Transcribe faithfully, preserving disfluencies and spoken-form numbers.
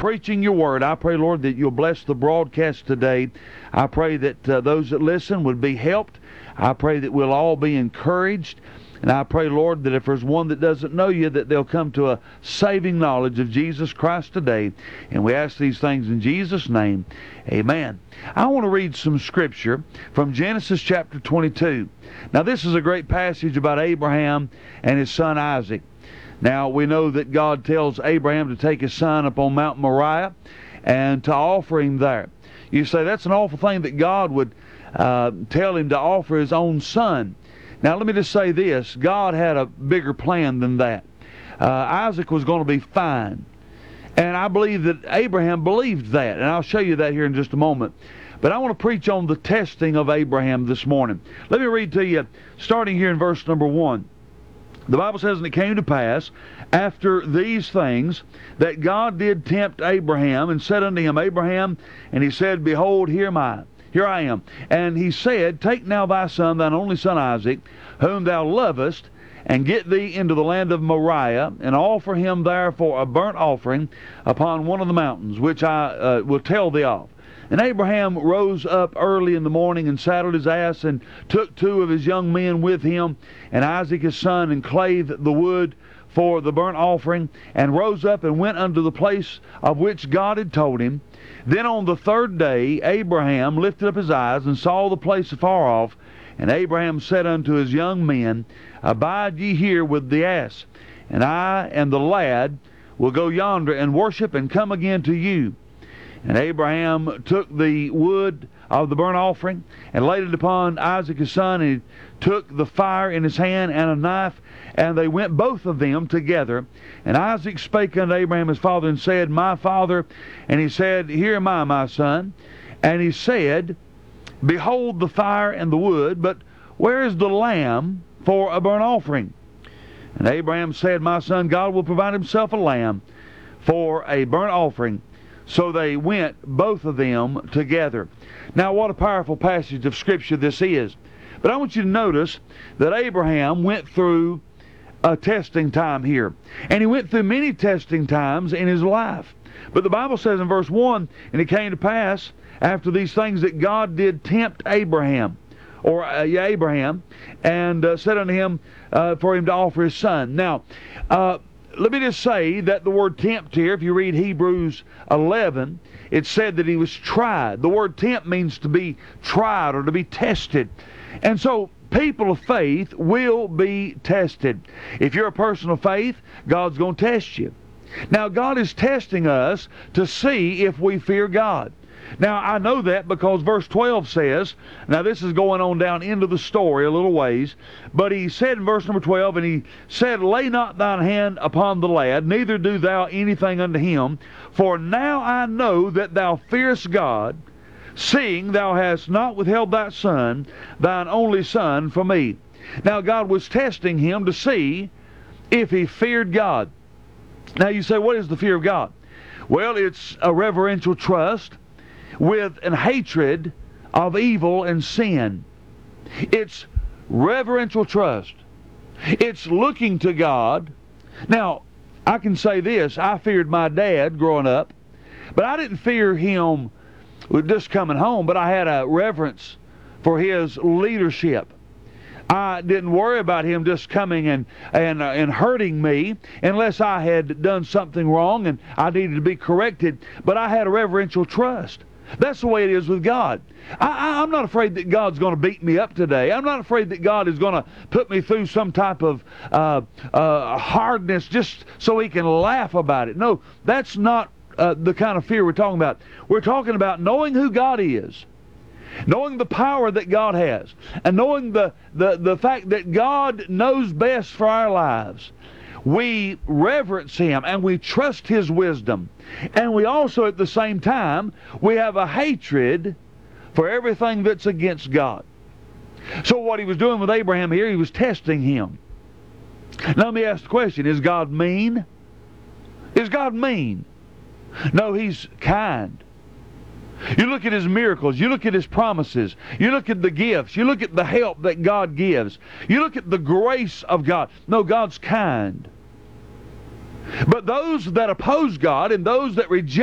preaching your word. I pray, Lord, that you'll bless the broadcast today. I pray that uh, those that listen would be helped. I pray that we'll all be encouraged. And I pray, Lord, that if there's one that doesn't know you, that they'll come to a saving knowledge of Jesus Christ today. And we ask these things in Jesus' name. Amen. I want to read some scripture from Genesis chapter twenty-two. Now, this is a great passage about Abraham and his son Isaac. Now, we know that God tells Abraham to take his son up on Mount Moriah and to offer him there. You say, that's an awful thing that God would uh, tell him to offer his own son. Now, let me just say this. God had a bigger plan than that. Uh, Isaac was going to be fine. And I believe that Abraham believed that. And I'll show you that here in just a moment. But I want to preach on the testing of Abraham this morning. Let me read to you, starting here in verse number one. The Bible says, and it came to pass, after these things, that God did tempt Abraham, and said unto him, Abraham, and he said, Behold, here am I. Here I am. And he said, Take now thy son, thine only son Isaac, whom thou lovest, and get thee into the land of Moriah, and offer him there for a burnt offering upon one of the mountains, which I uh, will tell thee of. And Abraham rose up early in the morning, and saddled his ass, and took two of his young men with him, and Isaac his son, and clave the wood for the burnt offering, and rose up and went unto the place of which God had told him. Then on the third day Abraham lifted up his eyes, and saw the place afar off. And Abraham said unto his young men, Abide ye here with the ass, and I and the lad will go yonder and worship, and come again to you. And Abraham took the wood of the burnt offering, and laid it upon Isaac his son, and he took the fire in his hand, and a knife, and they went both of them together. And Isaac spake unto Abraham his father, and said, My father. And he said, Here am I, my son. And he said, Behold the fire and the wood, but where is the lamb for a burnt offering? And Abraham said, My son, God will provide himself a lamb for a burnt offering. So they went, both of them, together. Now, what a powerful passage of Scripture this is. But I want you to notice that Abraham went through a testing time here. And he went through many testing times in his life. But the Bible says in verse one, And it came to pass, after these things, that God did tempt Abraham, or uh, yeah, Abraham, and uh, said unto him uh, for him to offer his son. Now, uh, let me just say that the word tempt here, if you read Hebrews eleven, it said that he was tried. The word tempt means to be tried or to be tested. And so, people of faith will be tested. If you're a person of faith, God's going to test you. Now, God is testing us to see if we fear God. Now, I know that because verse twelve says, now this is going on down into the story a little ways, but he said in verse number twelve, And he said, Lay not thine hand upon the lad, neither do thou anything unto him, for now I know that thou fearest God, seeing thou hast not withheld thy son, thine only son, from me. Now, God was testing him to see if he feared God. Now, you say, what is the fear of God? Well, it's a reverential trust with an hatred of evil and sin. It's reverential trust. It's looking to God. Now, I can say this. I feared my dad growing up, but I didn't fear him with just coming home, but I had a reverence for his leadership. I didn't worry about him just coming and and uh, and hurting me unless I had done something wrong and I needed to be corrected. But I had a reverential trust. That's the way it is with God. I, I, I'm not afraid that God's going to beat me up today. I'm not afraid that God is going to put me through some type of uh, uh, hardness just so He can laugh about it. No, that's not uh, the kind of fear we're talking about. We're talking about knowing who God is, knowing the power that God has, and knowing the, the, the fact that God knows best for our lives. We reverence Him and we trust His wisdom. And we also, at the same time, we have a hatred for everything that's against God. So what He was doing with Abraham here, He was testing him. Now let me ask the question, is God mean? Is God mean? No, He's kind. You look at His miracles, you look at His promises, you look at the gifts, you look at the help that God gives, you look at the grace of God. No, God's kind. But those that oppose God and those that reject